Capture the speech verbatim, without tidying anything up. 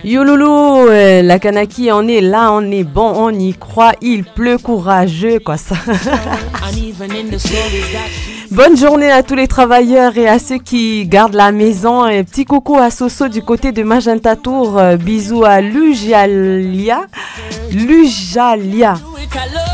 Yoloulou, euh, la Kanaki, on est là, on est bon, on y croit, il pleut courageux, quoi ça. Bonne journée à tous les travailleurs et à ceux qui gardent la maison. Et petit coucou à Soso du côté de Magenta Tour. Euh, bisous à Lujalia. Lujalia.